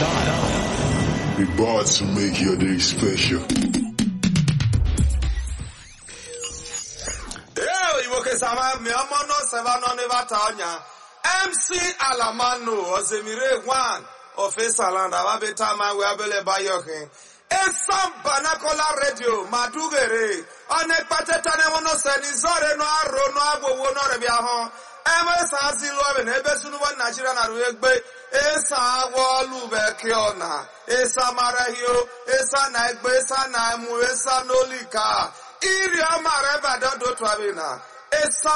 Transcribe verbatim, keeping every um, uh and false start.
style. We bought to make your day special. Yo, you okay, Sama? Me amono sevano nevatanya. M C Alamano, Ozemire one, Ofesalanda, Wabeta man, we abele bayokin. Esam Banakola Radio, Madugere, Ane Patetane Mono Senizore, no Arro, no Abo, no Rebiahon, Emes Azilo, and Ebesunuan Nigerian Arwegbe, Esa Walube Kiona, Esa Marahio, Esa Nagbe, Esa Namu, Esa Nolika, Iria Mareba Dodo Twabina, Esa